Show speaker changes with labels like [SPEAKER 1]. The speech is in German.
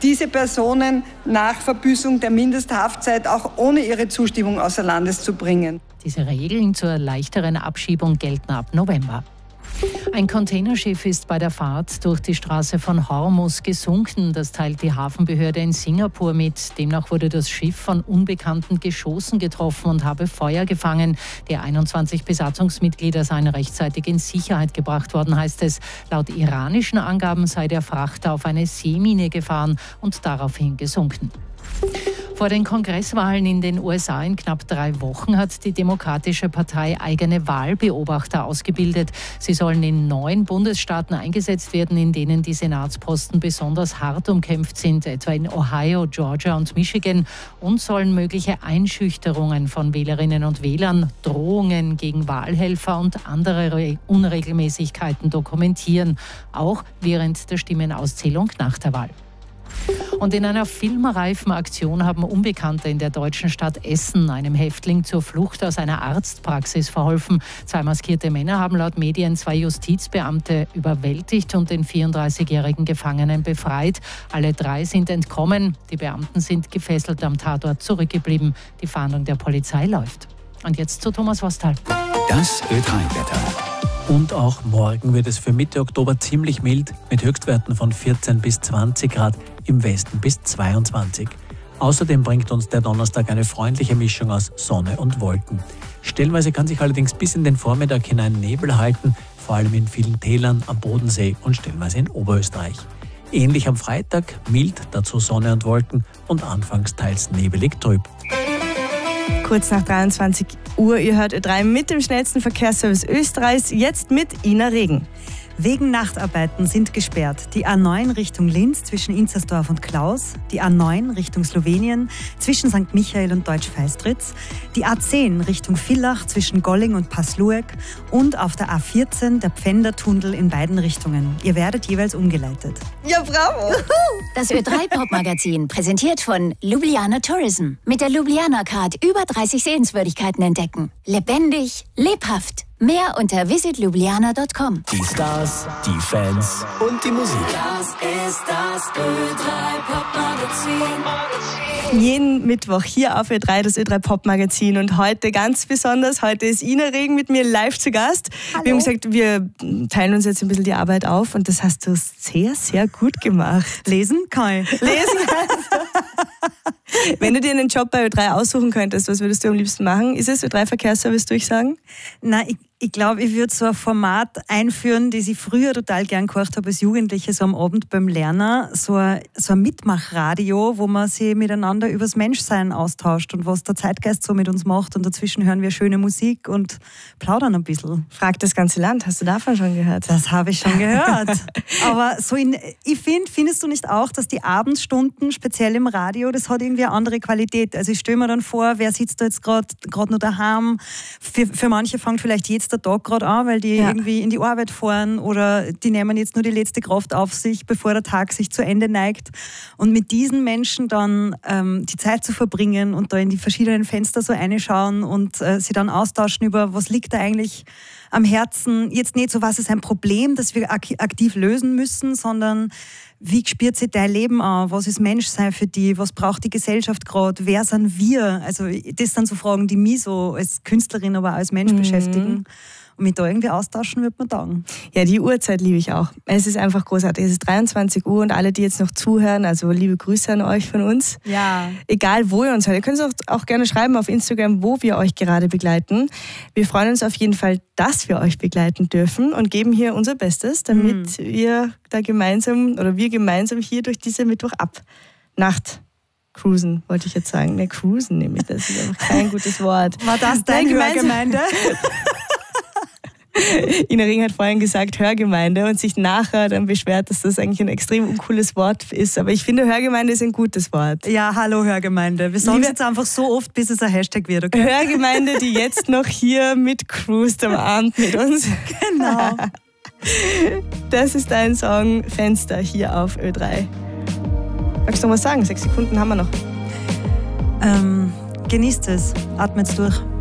[SPEAKER 1] diese Personen nach Verbüßung der Mindesthaftzeit auch ohne ihre Zustimmung außer Landes zu bringen.
[SPEAKER 2] Diese Regeln zur leichteren Abschiebung gelten ab November. Ein Containerschiff ist bei der Fahrt durch die Straße von Hormuz gesunken. Das teilt die Hafenbehörde in Singapur mit. Demnach wurde das Schiff von unbekannten Geschossen getroffen und habe Feuer gefangen. Die 21 Besatzungsmitglieder seien rechtzeitig in Sicherheit gebracht worden, heißt es. Laut iranischen Angaben sei der Frachter auf eine Seemine gefahren und daraufhin gesunken. Vor den Kongresswahlen in den USA in knapp 3 Wochen hat die Demokratische Partei eigene Wahlbeobachter ausgebildet. Sie sollen in 9 Bundesstaaten eingesetzt werden, in denen die Senatsposten besonders hart umkämpft sind, etwa in Ohio, Georgia und Michigan, und sollen mögliche Einschüchterungen von Wählerinnen und Wählern, Drohungen gegen Wahlhelfer und andere Unregelmäßigkeiten dokumentieren, auch während der Stimmenauszählung nach der Wahl. Und in einer filmreifen Aktion haben Unbekannte in der deutschen Stadt Essen einem Häftling zur Flucht aus einer Arztpraxis verholfen. 2 maskierte Männer haben laut Medien 2 Justizbeamte überwältigt und den 34-jährigen Gefangenen befreit. Alle 3 sind entkommen. Die Beamten sind gefesselt am Tatort zurückgeblieben. Die Fahndung der Polizei läuft. Und jetzt zu Thomas Wostal.
[SPEAKER 3] Das Ö3-Wetter.
[SPEAKER 4] Und auch morgen wird es für Mitte Oktober ziemlich mild mit Höchstwerten von 14 bis 20 Grad, im Westen bis 22. Außerdem bringt uns der Donnerstag eine freundliche Mischung aus Sonne und Wolken. Stellenweise kann sich allerdings bis in den Vormittag hinein Nebel halten, vor allem in vielen Tälern, am Bodensee und stellenweise in Oberösterreich. Ähnlich am Freitag, mild, dazu Sonne und Wolken und anfangs teils nebelig trüb.
[SPEAKER 5] Kurz nach 23 Uhr, ihr hört Ö3 mit dem schnellsten Verkehrsservice Österreichs, jetzt mit Ina Regen.
[SPEAKER 6] Wegen Nachtarbeiten sind gesperrt die A9 Richtung Linz zwischen Inzersdorf und Klaus, die A9 Richtung Slowenien zwischen St. Michael und Deutsch-Feistritz, die A10 Richtung Villach zwischen Golling und Passlueck und auf der A14 der Pfändertunnel in beiden Richtungen. Ihr werdet jeweils umgeleitet.
[SPEAKER 5] Ja, bravo!
[SPEAKER 7] Das Ö3-Pop-Magazin, präsentiert von Ljubljana Tourism. Mit der Ljubljana Card über 30 Sehenswürdigkeiten entdecken. Lebendig, lebhaft. Mehr unter visitljubljana.com.
[SPEAKER 3] Die Stars, die Fans und die Musik.
[SPEAKER 8] Das ist das Ö3-Pop-Magazin.
[SPEAKER 5] Jeden Mittwoch hier auf Ö3, das Ö3-Pop-Magazin. Und heute ganz besonders, heute ist Ina Regen mit mir live zu Gast. Hallo. Wir haben gesagt, wir teilen uns jetzt ein bisschen die Arbeit auf und das hast du sehr, sehr gut gemacht.
[SPEAKER 6] Lesen kann ich.
[SPEAKER 5] Lesen kannst du. Wenn du dir einen Job bei Ö3 aussuchen könntest, was würdest du am liebsten machen? Ist es Ö3-Verkehrsservice durchsagen?
[SPEAKER 6] Nein, ich glaube, ich würde so ein Format einführen, das ich früher total gern gehört habe als Jugendliche, so am Abend beim Lernen. So ein Mitmachradio, wo man sich miteinander übers Menschsein austauscht und was der Zeitgeist so mit uns macht. Und dazwischen hören wir schöne Musik und plaudern ein bisschen.
[SPEAKER 5] Frag das ganze Land, hast du davon schon gehört?
[SPEAKER 6] Das habe ich schon gehört. Aber so findest du nicht auch, dass die Abendstunden, speziell im Radio, das hat irgendwie eine andere Qualität? Also ich stelle mir dann vor, wer sitzt da jetzt gerade nur daheim? Für manche fängt vielleicht jetzt der Tag gerade an, weil die irgendwie in die Arbeit fahren oder die nehmen jetzt nur die letzte Kraft auf sich, bevor der Tag sich zu Ende neigt. Und mit diesen Menschen dann die Zeit zu verbringen und da in die verschiedenen Fenster so reinschauen und sie dann austauschen über, was liegt da eigentlich am Herzen. Jetzt nicht so, was ist ein Problem, das wir aktiv lösen müssen, sondern wie spürt sich dein Leben an? Was ist Menschsein für dich? Was braucht die Gesellschaft gerade? Wer sind wir? Also das sind so Fragen, die mich so als Künstlerin, aber auch als Mensch beschäftigen. Und mich da irgendwie austauschen, würde man sagen.
[SPEAKER 5] Ja, die Uhrzeit liebe ich auch. Es ist einfach großartig. Es ist 23 Uhr und alle, die jetzt noch zuhören, also liebe Grüße an euch von uns.
[SPEAKER 6] Ja.
[SPEAKER 5] Egal, wo ihr uns hört. Ihr könnt es auch gerne schreiben auf Instagram, wo wir euch gerade begleiten. Wir freuen uns auf jeden Fall, dass wir euch begleiten dürfen und geben hier unser Bestes, damit wir gemeinsam hier durch diese Mittwochabnacht cruisen, wollte ich jetzt sagen. Ne, cruisen nämlich, das ist einfach kein gutes Wort.
[SPEAKER 6] War das deine Hörgemeinde?
[SPEAKER 5] Ina Regen hat vorhin gesagt Hörgemeinde und sich nachher dann beschwert, dass das eigentlich ein extrem uncooles Wort ist. Aber ich finde, Hörgemeinde ist ein gutes Wort.
[SPEAKER 6] Ja, hallo Hörgemeinde. Wir sagen es jetzt einfach so oft, bis es ein Hashtag wird, okay?
[SPEAKER 5] Hörgemeinde, die jetzt noch hier mitcruist am Abend mit uns.
[SPEAKER 6] Genau.
[SPEAKER 5] Das ist dein Song Fenster hier auf Ö3. Magst du noch was sagen? 6 Sekunden haben wir noch.
[SPEAKER 6] Genießt es. Atmet durch.